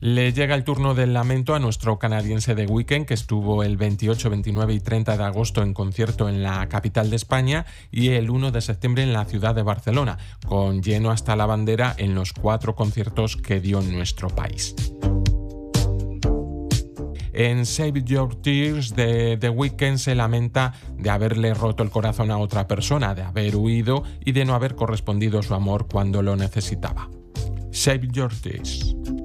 Le llega el turno del lamento a nuestro canadiense The Weeknd, que estuvo el 28, 29 y 30 de agosto en concierto en la capital de España y el 1 de septiembre en la ciudad de Barcelona, con lleno hasta la bandera en los 4 conciertos que dio en nuestro país. En Save Your Tears, The Weeknd se lamenta de haberle roto el corazón a otra persona, de haber huido y de no haber correspondido su amor cuando lo necesitaba. Save Your Tears.